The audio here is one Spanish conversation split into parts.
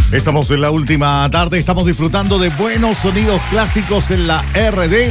Estamos en la última tarde, estamos disfrutando de buenos sonidos clásicos en la RD.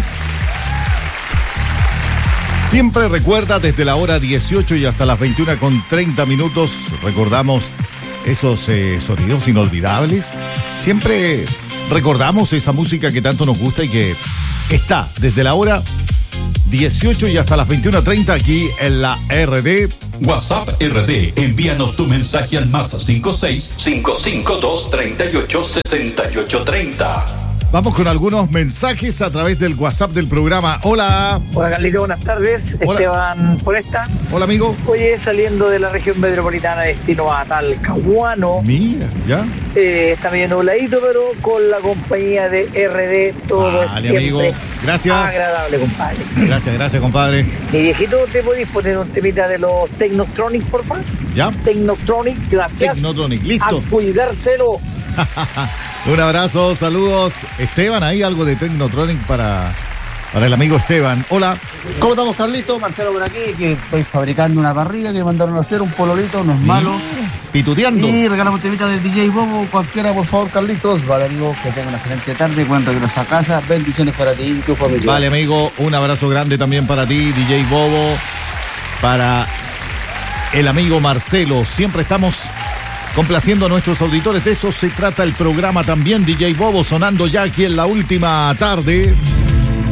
Siempre recuerda, desde la hora 18 y hasta las 21:30, recordamos esos sonidos inolvidables. Siempre recordamos esa música que tanto nos gusta y que está desde la hora 18 y hasta las 21:30 aquí en la RD. WhatsApp RD, envíanos tu mensaje al +56 552 38 68 30. Vamos con algunos mensajes a través del WhatsApp del programa. Hola. Hola, Carlito, buenas tardes. Hola. Esteban Foresta. Hola, amigo. Oye, saliendo de la región metropolitana, destino a Talcahuano. Mira, ya. Está medio nubladito, pero con la compañía de RD todo es siempre amigo. Gracias. agradable, compadre. Gracias, compadre. Mi viejito, ¿te podéis poner un temita de los Technotronic, por favor? ¿Ya? Technotronic, gracias. Technotronic, listo. A cuidárselo. Un abrazo, saludos. Esteban, ¿hay algo de Technotronic para el amigo Esteban? Hola. ¿Cómo estamos, Carlito? Marcelo por aquí, que estoy fabricando una parrilla que mandaron a hacer, un pololito, no es malo. Pituteando. Y regalamos temita de DJ Bobo, cualquiera, por favor, Carlitos. Vale, amigo, que tengan una excelente tarde, buen regreso a casa, bendiciones para ti y tu familia. Vale, amigo, un abrazo grande también para ti, DJ Bobo, para el amigo Marcelo. Siempre estamos complaciendo a nuestros auditores, de eso se trata el programa también. DJ Bobo sonando ya aquí en la última tarde.